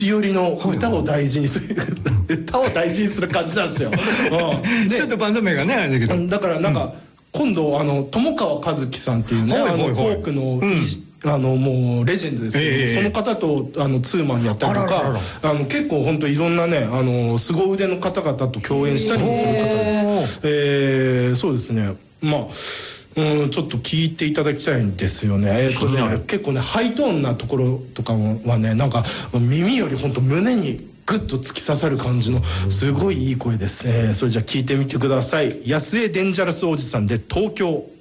寄りの歌を大事にする、歌を大事にする感じなんですよ。 ちょっとバンド名がねあれだけど、 だからなんか、今度友川一樹さんっていうね、フォークのもうレジェンドですけど、その方とツーマンやったりとか、結構本当いろんなね凄腕の方々と共演したりもする方です。そうですね、まあちょっと聞いていただきたいんですよね。結構ねハイトーンなところとかはね、なんか耳より本当胸にグッと突き刺さる感じのすごいいい声です。それじゃあ聞いてみてください。安江デンジャラスおじさんで東京。